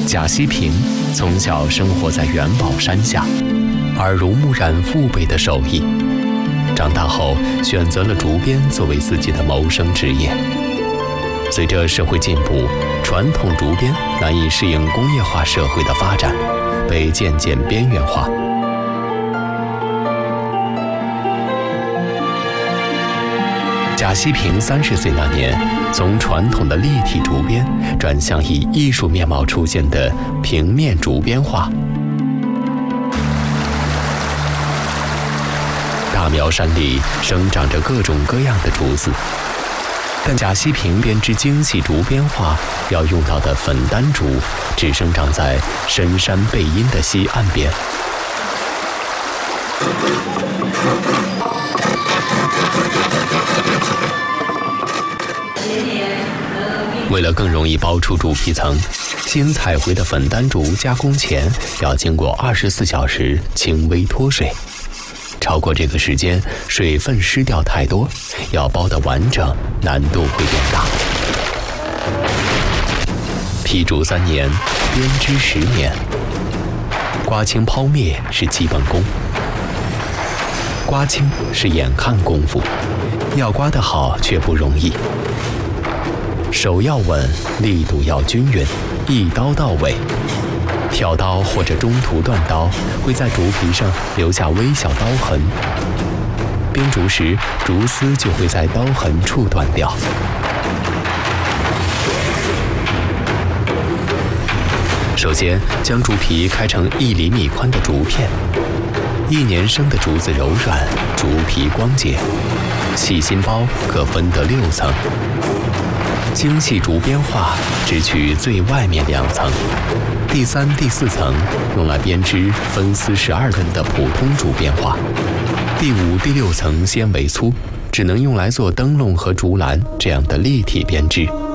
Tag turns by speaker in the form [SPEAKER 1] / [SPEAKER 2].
[SPEAKER 1] 贾希平从小生活在元宝山下，耳濡目染父辈的手艺，长大后选择了竹编作为自己的谋生职业。随着社会进步，传统竹编难以适应工业化社会的发展，被渐渐边缘化。贾希平30岁那年，从传统的立体竹编转向以艺术面貌出现的平面竹编画。大苗山里生长着各种各样的竹子，但贾希平编织精细竹编画要用到的粉丹竹，只生长在深山背阴的西岸边。为了更容易包出竹皮层，新采回的粉丹竹加工前要经过24小时轻微脱水，超过这个时间，水分失掉太多，要包得完整，难度会变大。劈竹3年，编织10年，刮青抛灭是基本功。刮青是眼看功夫，要刮得好却不容易。手要稳，力度要均匀，一刀到位。跳刀或者中途断刀，会在竹皮上留下微小刀痕。编竹时，竹丝就会在刀痕处断掉。首先，将竹皮开成1厘米宽的竹片。1年生的竹子柔软，竹皮光洁，细心包可分得6层。精细竹编画只取最外面2层，第3、第4层用来编织分丝12根的普通竹编画，第5、第6层纤维粗，只能用来做灯笼和竹篮这样的立体编织。